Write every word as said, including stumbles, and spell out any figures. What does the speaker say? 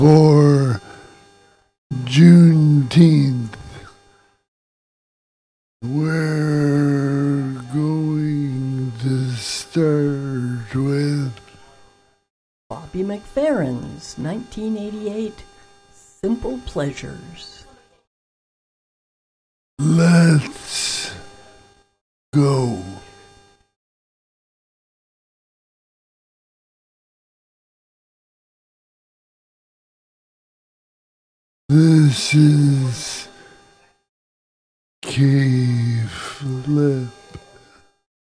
for Juneteenth. We're going to start with Bobby McFerrin's nineteen eighty-eight Simple Pleasures. Let's go. This is Cave Flip.